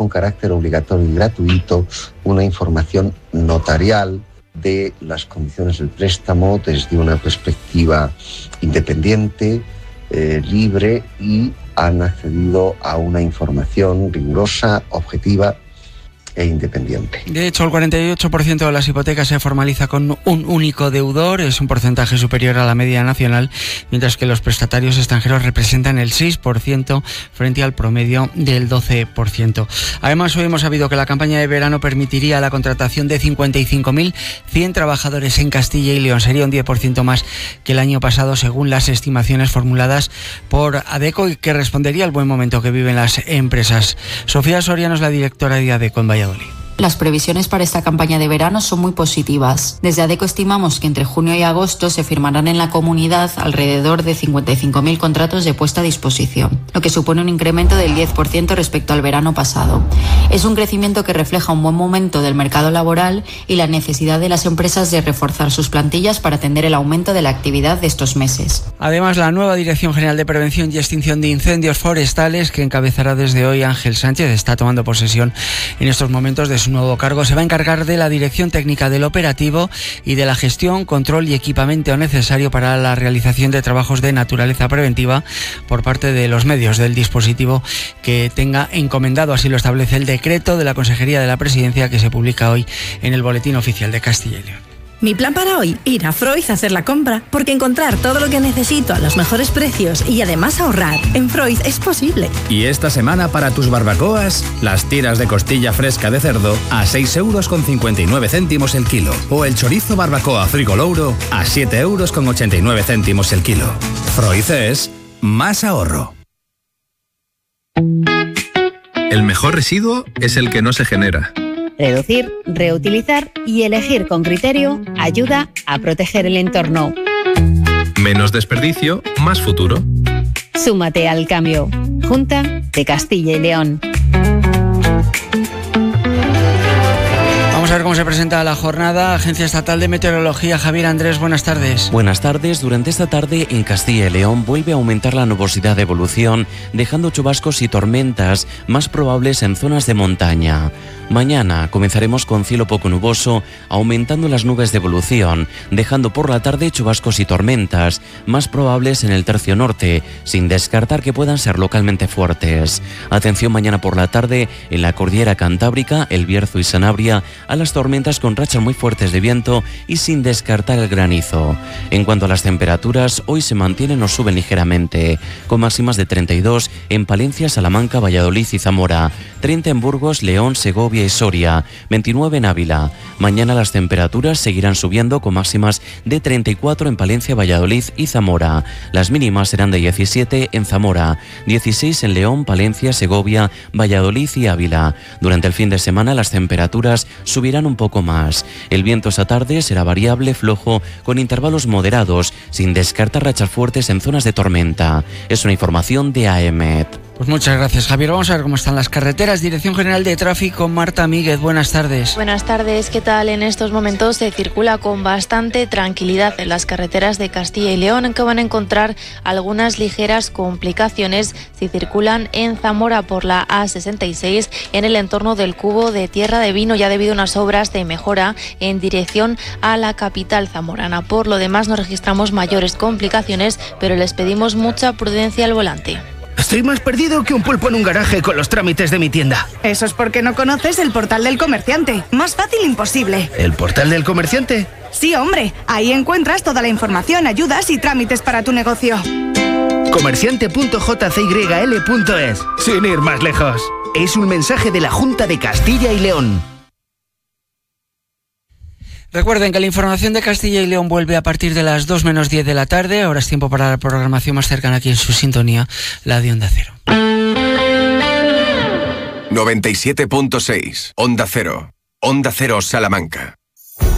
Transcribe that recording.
carácter obligatorio y gratuito una información notarial de las condiciones del préstamo desde una perspectiva independiente, libre, y han accedido a una información rigurosa, objetiva e independiente. De hecho, el 48% de las hipotecas se formaliza con un único deudor, es un porcentaje superior a la media nacional, mientras que los prestatarios extranjeros representan el 6% frente al promedio del 12%. Además, hoy hemos sabido que la campaña de verano permitiría la contratación de 55.100 trabajadores en Castilla y León. Sería un 10% más que el año pasado, según las estimaciones formuladas por ADECO, y que respondería al buen momento que viven las empresas. Sofía Soriano es la directora de ADECO en Valladolid. Las previsiones para esta campaña de verano son muy positivas. Desde ADECO estimamos que entre junio y agosto se firmarán en la comunidad alrededor de 55.000 contratos de puesta a disposición, lo que supone un incremento del 10% respecto al verano pasado. Es un crecimiento que refleja un buen momento del mercado laboral y la necesidad de las empresas de reforzar sus plantillas para atender el aumento de la actividad de estos meses. Además, la nueva Dirección General de Prevención y Extinción de Incendios Forestales, que encabezará desde hoy Ángel Sánchez, está tomando posesión en estos momentos de su nuevo cargo. Se va a encargar de la dirección técnica del operativo y de la gestión, control y equipamiento necesario para la realización de trabajos de naturaleza preventiva por parte de los medios del dispositivo que tenga encomendado. Así lo establece el decreto de la Consejería de la Presidencia, que se publica hoy en el Boletín Oficial de Castilla y León. Mi plan para hoy, ir a Freud a hacer la compra, porque encontrar todo lo que necesito a los mejores precios y además ahorrar en Freud es posible. Y esta semana para tus barbacoas, las tiras de costilla fresca de cerdo a 6,59 € el kilo, o el chorizo barbacoa Frigolouro a 7,89 € el kilo. Freud es más ahorro. El mejor residuo es el que no se genera. Reducir, reutilizar y elegir con criterio ayuda a proteger el entorno. Menos desperdicio, más futuro. Súmate al cambio. Junta de Castilla y León. Vamos a ver cómo se presenta la jornada. Agencia Estatal de Meteorología, Javier Andrés, buenas tardes. Buenas tardes. Durante esta tarde en Castilla y León vuelve a aumentar la nubosidad de evolución, dejando chubascos y tormentas más probables en zonas de montaña. Mañana comenzaremos con cielo poco nuboso, aumentando las nubes de evolución, dejando por la tarde chubascos y tormentas, más probables en el tercio norte, sin descartar que puedan ser localmente fuertes. Atención mañana por la tarde en la cordillera Cantábrica, El Bierzo y Sanabria, a las tormentas con rachas muy fuertes de viento y sin descartar el granizo. En cuanto a las temperaturas, hoy se mantienen o suben ligeramente, con máximas de 32 en Palencia, Salamanca, Valladolid y Zamora, 30 en Burgos, León, Segovia y Soria, 29 en Ávila. Mañana las temperaturas seguirán subiendo con máximas de 34 en Palencia, Valladolid y Zamora. Las mínimas serán de 17 en Zamora, 16 en León, Palencia, Segovia, Valladolid y Ávila. Durante el fin de semana las temperaturas subirán un poco más. El viento esta tarde será variable, flojo, con intervalos moderados, sin descartar rachas fuertes en zonas de tormenta. Es una información de AEMET. Pues muchas gracias, Javier. Vamos a ver cómo están las carreteras. Dirección General de Tráfico, Marta Míguez, buenas tardes. Buenas tardes, ¿qué tal? En estos momentos se circula con bastante tranquilidad en las carreteras de Castilla y León, en que van a encontrar algunas ligeras complicaciones si circulan en Zamora por la A66 en el entorno del Cubo de Tierra de Vino, ya debido a unas obras de mejora en dirección a la capital zamorana. Por lo demás no registramos mayores complicaciones, pero les pedimos mucha prudencia al volante. Estoy más perdido que un pulpo en un garaje con los trámites de mi tienda. Eso es porque no conoces el Portal del Comerciante. Más fácil imposible. ¿El Portal del Comerciante? Sí, hombre. Ahí encuentras toda la información, ayudas y trámites para tu negocio. Comerciante.jcyl.es. Sin ir más lejos. Es un mensaje de la Junta de Castilla y León. Recuerden que la información de Castilla y León vuelve a partir de las 2 menos 10 de la tarde. Ahora es tiempo para la programación más cercana aquí en su sintonía, la de Onda Cero. 97.6, Onda Cero. Onda Cero Salamanca.